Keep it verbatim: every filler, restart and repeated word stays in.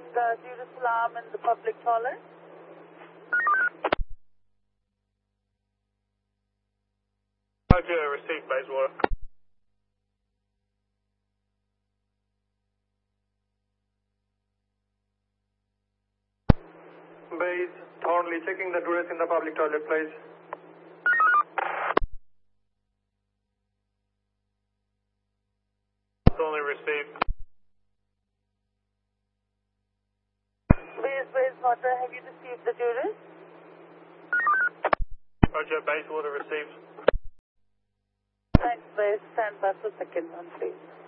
uh, due to alarm in the public toilet. Roger, received Bayswater. Bays, Thornley, checking the duress in the public toilet, please. Only received. Bays, Bayswater, have you received the duress? Roger, Bayswater received. Thanks, Bays. Stand by for second one, please.